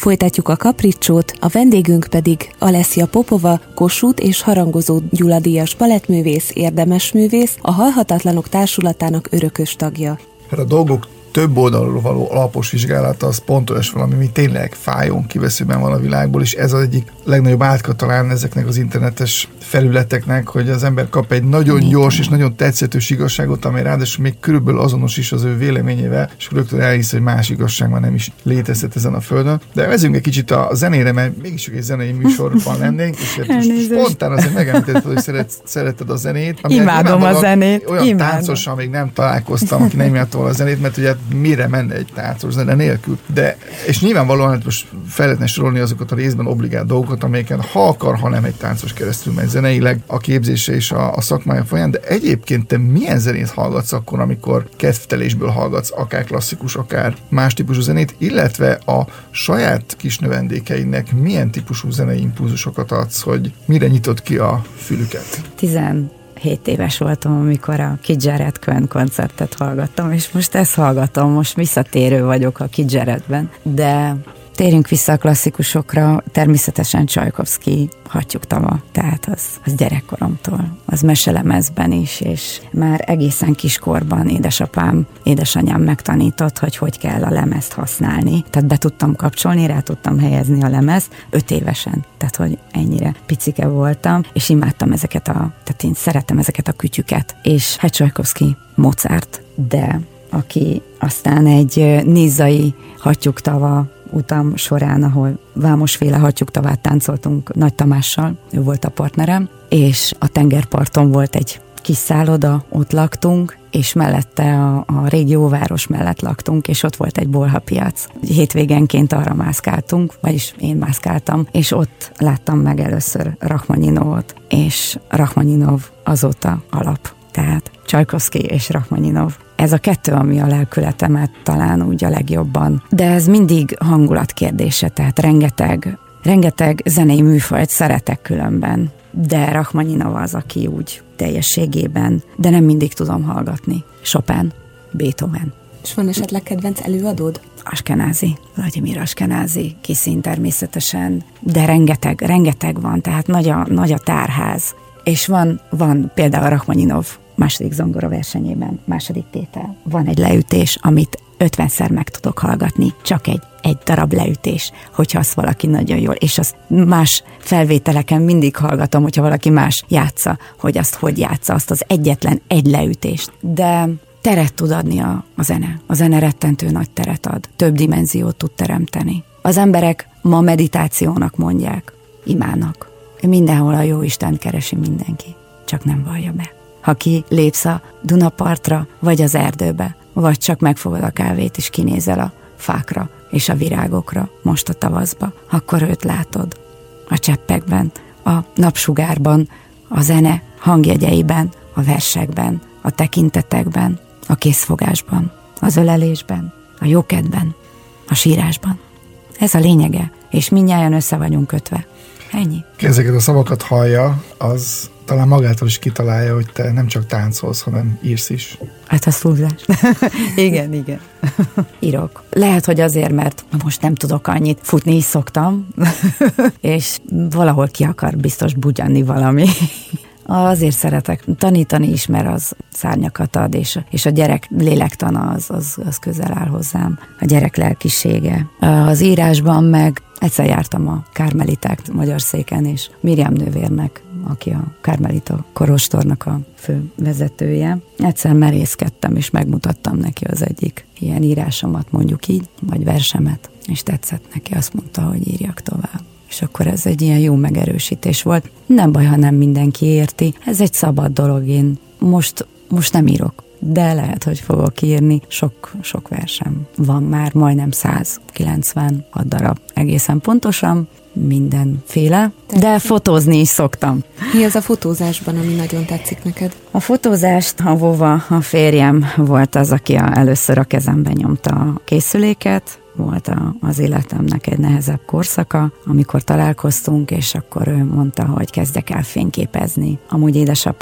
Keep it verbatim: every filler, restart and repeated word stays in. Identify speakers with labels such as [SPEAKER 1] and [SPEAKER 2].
[SPEAKER 1] Folytatjuk a kapricsót, a vendégünk pedig Alessia Popova, Kossuth és Harangozó Gyula díjas balettművész, érdemesművész, a Halhatatlanok Társulatának örökös tagja.
[SPEAKER 2] Hát a dolgok több oldalról való alapos vizsgálata az pont olyas valami, ami tényleg fájón kiveszőben van a világból, és ez az egyik legnagyobb átka talán ezeknek az internetes felületeknek, hogy az ember kap egy nagyon gyors és nagyon tetszetős igazságot, amely ráadásul még körülbelül azonos is az ő véleményével, és rögtön elhisz, hogy más igazság már nem is létezhet ezen a földön. De vezünk egy kicsit a zenére, mert mégis egy zenei műsorban lennénk, és spontán azért megemlítetted, hogy szeret, szereted a zenét.
[SPEAKER 3] Imádom a zenét.
[SPEAKER 2] Olyan
[SPEAKER 3] Imádom.
[SPEAKER 2] táncossal még nem találkoztam, aki nem imádta volna a zenét, mert ugye mire menne egy táncos zene nélkül. De, és nyilvánvalóan hát most fel lehetne sorolni azokat a részben obligát dolgokat, amelyeken ha akar, ha nem egy táncos keresztül megy zeneileg a képzése és a, a szakmája folyán, de egyébként te milyen zenét hallgatsz akkor, amikor kedvtelésből hallgatsz, akár klasszikus, akár más típusú zenét, illetve a saját kis növendékeinek milyen típusú zenei impulzusokat adsz, hogy mire nyitod ki a fülüket?
[SPEAKER 3] tizenhét éves voltam, amikor a Keith Jarrett Köln koncertet hallgattam, és most ezt hallgatom, most visszatérő vagyok a Keith Jarrettben, de térjünk vissza a klasszikusokra, természetesen Csajkovszky hattyúktava, tehát az, az gyerekkoromtól, az meselemezben is, és már egészen kiskorban édesapám, édesanyám megtanított, hogy hogy kell a lemezt használni, tehát be tudtam kapcsolni, rá tudtam helyezni a lemezt, öt évesen, tehát hogy ennyire picike voltam, és imádtam ezeket a, tehát én szeretem ezeket a kütyüket, és hát Csajkovszky, Mozart, de aki aztán egy nizzai hattyúktava utam során, ahol vámosféle hattyúktavát táncoltunk Nagy Tamással, ő volt a partnerem, és a tengerparton volt egy kis szálloda, ott laktunk, és mellette a, a régióváros mellett laktunk, és ott volt egy bolhapiac. Hétvégenként arra mászkáltunk, vagyis én mászkáltam, és ott láttam meg először Rachmaninovot, és Rachmaninov azóta alap. Tehát Csajkovszky és Rachmaninov. Ez a kettő, ami a lelkületemet talán úgy a legjobban. De ez mindig hangulat kérdése, tehát rengeteg, rengeteg zenei műfajt szeretek különben. De Rachmaninov az, aki úgy teljességében, de nem mindig tudom hallgatni. Chopin, Beethoven.
[SPEAKER 1] És van esetleg kedvenc előadód?
[SPEAKER 3] Askenázi, Vladimir Askenázi, Kisin természetesen, de rengeteg, rengeteg van, tehát nagy a, nagy a tárház. És van, van például Rachmaninov második zongora versenyében, második tétel. Van egy leütés, amit ötvenszer meg tudok hallgatni, csak egy, egy darab leütés, hogyha azt valaki nagyon jól, és azt más felvételeken mindig hallgatom, hogyha valaki más játsza, hogy azt hogy játsza, azt az egyetlen egy leütést. De teret tud adni a, a zene. A zene rettentő nagy teret ad, több dimenziót tud teremteni. Az emberek ma meditációnak mondják, imának. Mindenhol a jóistent keresi mindenki, csak nem vallja be. Ha ki lépsz a Dunapartra, vagy az erdőbe, vagy csak megfogod a kávét, és kinézel a fákra és a virágokra, most a tavaszba, akkor őt látod. A cseppekben, a napsugárban, a zene hangjegyeiben, a versekben, a tekintetekben, a készfogásban, az ölelésben, a jókedben, a sírásban. Ez a lényege, és mindnyájan össze vagyunk kötve. Ennyi.
[SPEAKER 2] Ezeket a szavakat hallja, az talán magától is kitalálja, hogy te nem csak táncolsz, hanem írsz is.
[SPEAKER 3] Hát az túlzás. igen, igen. Írok. Lehet, hogy azért, mert most nem tudok annyit, futni is szoktam, és valahol ki akar biztos bugyanni valami. Azért szeretek tanítani is, mert az szárnyakat ad, és, és a gyerek lélektana az, az, az közel áll hozzám. A gyerek lelkisége. Az írásban meg egyszer jártam a Kármeliták magyar széken, és Miriam nővérnek, aki a Kármelita korostornak a fő vezetője. Egyszer merészkedtem, és megmutattam neki az egyik ilyen írásomat, mondjuk így, vagy versemet, és tetszett neki, azt mondta, hogy írjak tovább. És akkor ez egy ilyen jó megerősítés volt. Nem baj, ha nem mindenki érti. Ez egy szabad dolog, én most, most nem írok, de lehet, hogy fogok írni. Sok, sok versem van már, majdnem száz kilencvenhat darab. Egészen pontosan, mindenféle, de fotózni is szoktam.
[SPEAKER 1] Mi az a fotózásban, ami nagyon tetszik neked?
[SPEAKER 3] A fotózást, ha Vova, a férjem volt az, aki a, először a kezembe nyomta a készüléket. Volt a, az életemnek egy nehezebb korszaka, amikor találkoztunk, és akkor ő mondta, hogy kezdjek el fényképezni. Amúgy édesapám